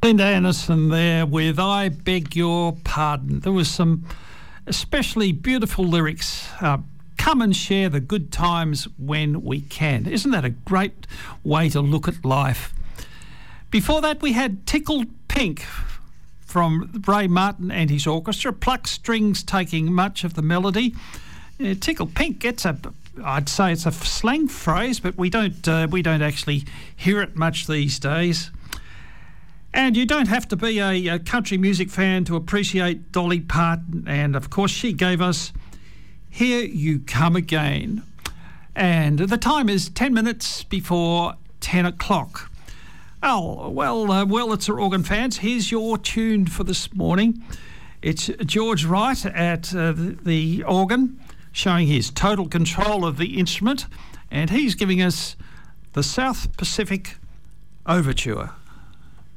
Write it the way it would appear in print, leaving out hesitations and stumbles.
Linda Anderson there with I Beg Your Pardon. There was some especially beautiful lyrics. Come and share the good times when we can. Isn't that a great way to look at life? Before that, we had Tickled Pink from Ray Martin and his orchestra. Pluck strings taking much of the melody. Tickled Pink gets I'd say it's a slang phrase, but we don't actually hear it much these days. And you don't have to be a country music fan to appreciate Dolly Parton. And, of course, she gave us Here You Come Again. And the time is 10 minutes before 10 o'clock. Oh, well, it's our organ fans. Here's your tune for this morning. It's George Wright at the organ, showing his total control of the instrument. And he's giving us the South Pacific Overture.